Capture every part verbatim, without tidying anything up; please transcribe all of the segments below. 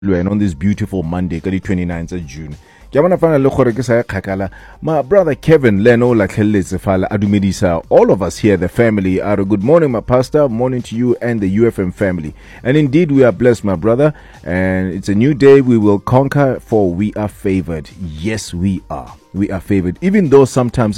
on this beautiful Monday, the twenty-ninth of June. My brother Kevin Leno Adumedisa, all of us here, the family, are a good morning, my pastor, morning to you and the U F M family. And indeed, we are blessed, my brother, and it's a new day. We will conquer, for we are favored. Yes, we are. We are favored, even though sometimes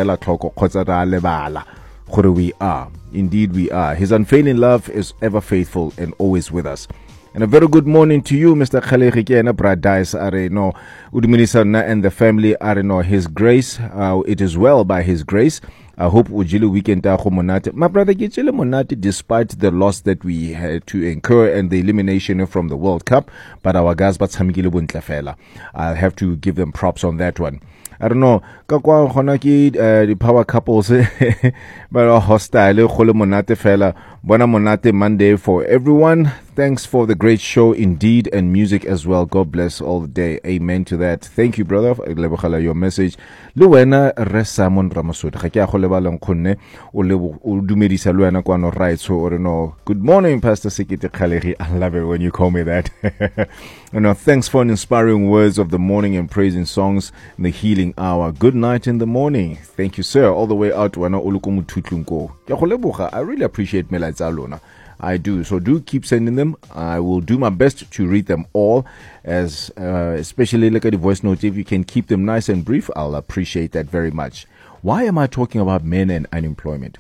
we are. Indeed, we are. His unfailing love is ever faithful and always with us. And a very good morning to you, Mister Khalekhi and Bradais Areno, Uduminisana and the family Areno. His grace, uh, it is well by His grace. I hope Ujilu weekend monate. My brother Gichile Monati, despite the loss that we had to incur and the elimination from the World Cup, but our guys, but Samigile Buntlafela. I'll have to give them props on that one. I don't know. Kakwa honaki the power couples but hostile khole monate fela. Bona monate Monday for everyone. Thanks for the great show indeed, and music as well. God bless all the day. Amen to that. Thank you, brother, for your message. Luena Resamon Ramasud. Khakia khole ba lengkhonne o le o dumedisa luena kwano right so or no. Good morning, Pastor Sekete Khalekhi. I love it when you call me that. You know, thanks for inspiring words of the morning and praising songs in the healing hour. Good night in the morning. Thank you, sir. All the way out to Wana Olukumu Tutlunko. I really appreciate Mela Zalona. I do. So do keep sending them. I will do my best to read them all, as uh, especially look at the voice notes. If you can keep them nice and brief, I'll appreciate that very much. Why am I talking about men and unemployment?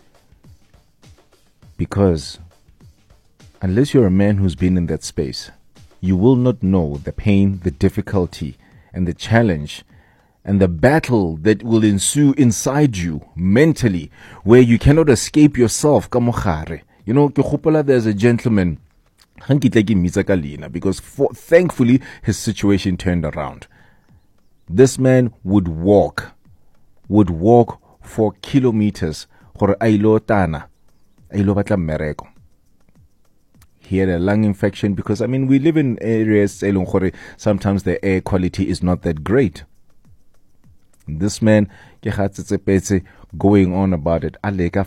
Because unless you're a man who's been in that space, you will not know the pain, the difficulty, and the challenge and the battle that will ensue inside you mentally, where you cannot escape yourself. You know, there's a gentleman, because for, thankfully his situation turned around. This man would walk, would walk for kilometers. He had a lung infection because, I mean, we live in areas, sometimes the air quality is not that great. This man, going on about it,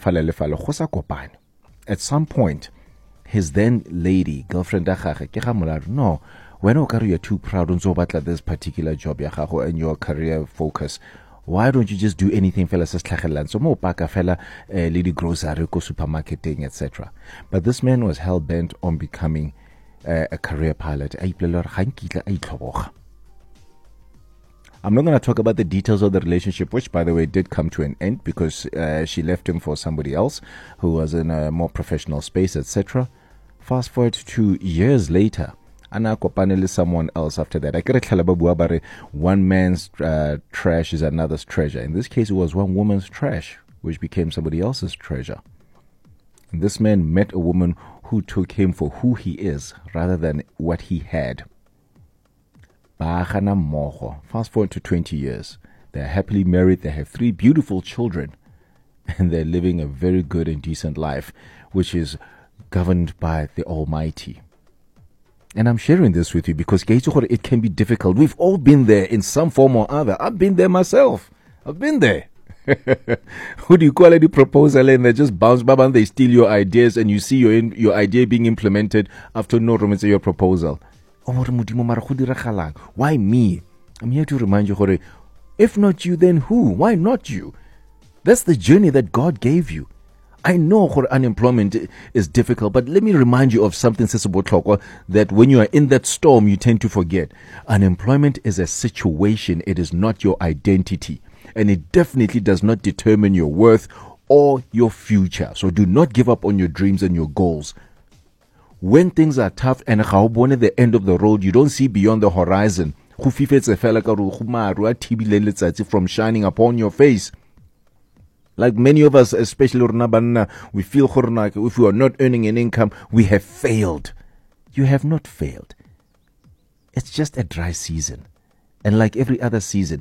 at some point, his then lady, girlfriend, no, when you're too proud on this particular job and your career focus, why don't you just do anything fella so mo paka fella lady grocery ko supermarketing, et cetera. But this man was hell bent on becoming uh, a career pilot. I'm not going to talk about the details of the relationship, which, by the way, did come to an end because uh, she left him for somebody else who was in a more professional space, et cetera. Fast forward to years later, Anna Kopanel someone else after that. I get a one man's uh, trash is another's treasure. In this case, it was one woman's trash, which became somebody else's treasure. And this man met a woman who took him for who he is rather than what he had. Fast forward to twenty years. They're happily married. They have three beautiful children. And they're living a very good and decent life, which is governed by the Almighty. And I'm sharing this with you because it can be difficult. We've all been there in some form or other. I've been there myself. I've been there. Who do you call it? The proposal and they just bounce back and they steal your ideas and you see your, in, your idea being implemented after no room your proposal. Why me? I'm here to remind you, if not you, then who? Why not you? That's the journey that God gave you. I know unemployment is difficult, but let me remind you of something that when you are in that storm, you tend to forget. Unemployment is a situation. It is not your identity. And it definitely does not determine your worth or your future. So do not give up on your dreams and your goals. When things are tough and at the end of the road, you don't see beyond the horizon from shining upon your face. Like many of us, especially we feel like if we are not earning an income, we have failed. You have not failed. It's just a dry season. And like every other season,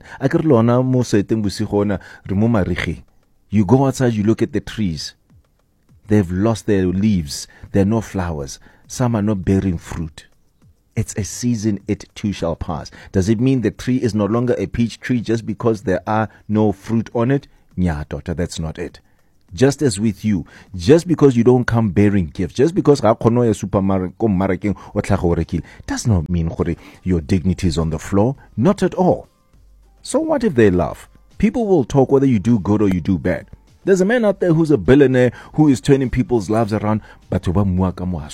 you go outside, you look at the trees. They've lost their leaves. There are no flowers. Some are not bearing fruit. It's a season, it too shall pass. Does it mean the tree is no longer a peach tree just because there are no fruit on it? Nya, daughter, that's not it. Just as with you, just because you don't come bearing gifts, just because supermarket does not mean your dignity is on the floor. Not at all. So what if they laugh? People will talk whether you do good or you do bad. There's a man out there who's a billionaire who is turning people's lives around. I'm not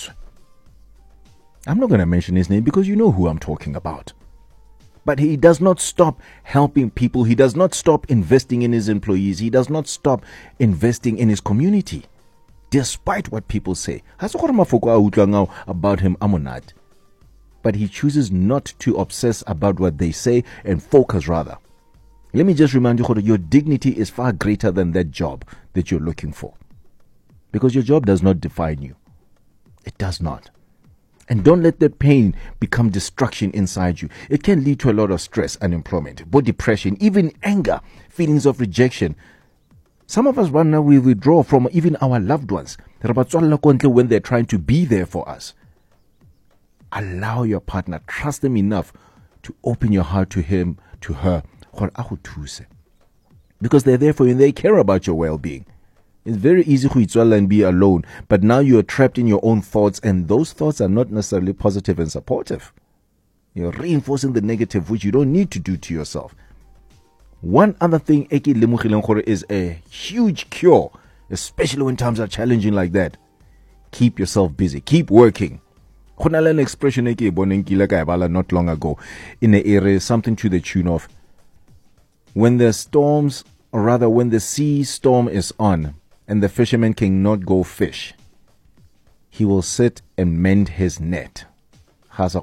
going to mention his name because you know who I'm talking about. But he does not stop helping people. He does not stop investing in his employees. He does not stop investing in his community, despite what people say. About him, but he chooses not to obsess about what they say and focus rather. Let me just remind you, your dignity is far greater than that job that you're looking for. Because your job does not define you. It does not. And don't let that pain become destruction inside you. It can lead to a lot of stress, unemployment, both depression, even anger, feelings of rejection. Some of us right now, we withdraw from even our loved ones when they're trying to be there for us. Allow your partner, trust them enough to open your heart to him, to her, because they're there for you and they care about your well-being. It's very easy to be alone, but now you're trapped in your own thoughts, and those thoughts are not necessarily positive and supportive. You're reinforcing the negative, which you don't need to do to yourself. One other thing is a huge cure, especially when times are challenging like that. Keep yourself busy. Keep working. An expression not long ago in the area, something to the tune of, when the storms, or rather when the sea storm is on, and the fisherman cannot go fish, he will sit and mend his net. So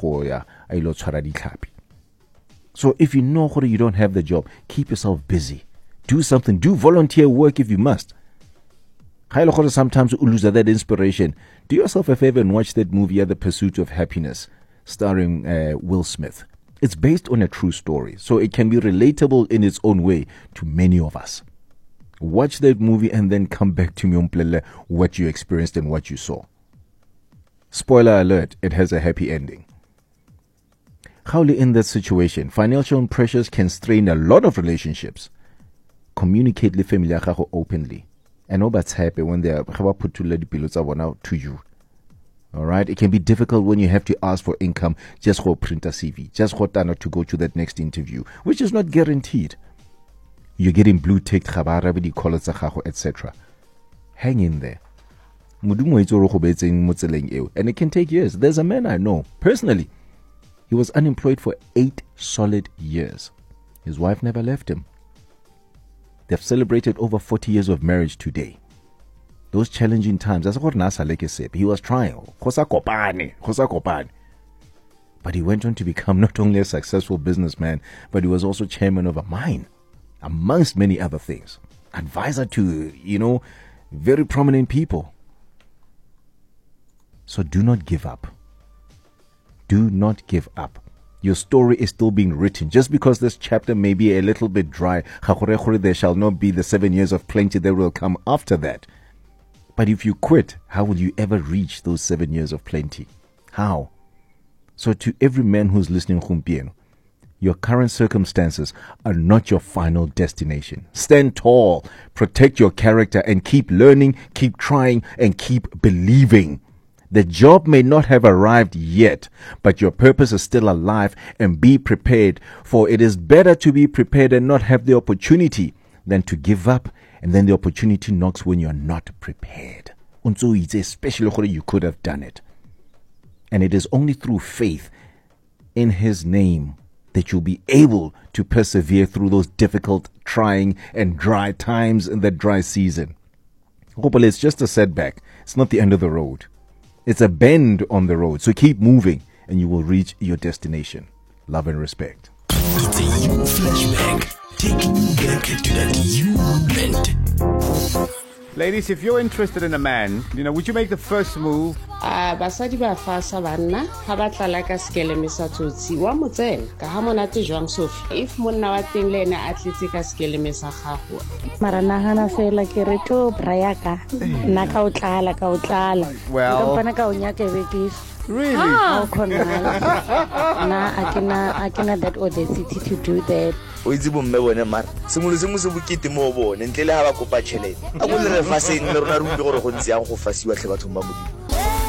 if you know you don't have the job, keep yourself busy. Do something. Do volunteer work if you must. Sometimes you lose that inspiration. Do yourself a favor and watch that movie, The Pursuit of Happiness, starring uh, Will Smith. It's based on a true story, so it can be relatable in its own way to many of us. Watch that movie and then come back to me on what you experienced and what you saw. Spoiler alert, it has a happy ending. Howly in that situation, financial pressures can strain a lot of relationships. Communicate with family openly. I know that's happy when they are put to let the to you. Alright, it can be difficult when you have to ask for income just for print a C V, just for to go to that next interview, which is not guaranteed. You're getting blue ticked, et cetera. Hang in there. And it can take years. There's a man I know, personally. He was unemployed for eight solid years. His wife never left him. They've celebrated over forty years of marriage today. Those challenging times, that's what Nasa Leke said. He was trying. But he went on to become not only a successful businessman, but he was also chairman of a mine, amongst many other things. Advisor to, you know, very prominent people. So do not give up. Do not give up. Your story is still being written. Just because this chapter may be a little bit dry, there shall not be the seven years of plenty that will come after that. But if you quit, how will you ever reach those seven years of plenty? How? So to every man who's listening, Khumpieno, your current circumstances are not your final destination. Stand tall, protect your character, and keep learning, keep trying, and keep believing. The job may not have arrived yet, but your purpose is still alive, and be prepared, for it is better to be prepared and not have the opportunity than to give up, and then the opportunity knocks when you're not prepared. Especially when you could have done it. And it is only through faith in His name that you'll be able to persevere through those difficult, trying, and dry times in that dry season. Hopefully it's just a setback. It's not the end of the road. It's a bend on the road. So keep moving and you will reach your destination. Love and respect. It's a you flashback. Taking you back to that you moment. Ladies, if you're interested in a man, you know, would you make the first move? Ah, basadi ba fasa banna ha ba tla ka skele mesa tsotsi wa motsena ka ha monate jwang Sophie if monna wa teng le ene a tletse ka skele mesa gago mara nagana fela ke re to braya ka nna ka o tlala ka o tlala Well, ka mpana ka o nya ke bekise Really? How conal. Nah, I cannot, I cannot that audacity to do that. O itse bo mme bone mara sengwe sengwe se bokete mo bone ntle le ha ba kopa tšhelete a go le re fa seng le rona re utlwe gore go ntse yang go fasiwa tle bathong ba modimo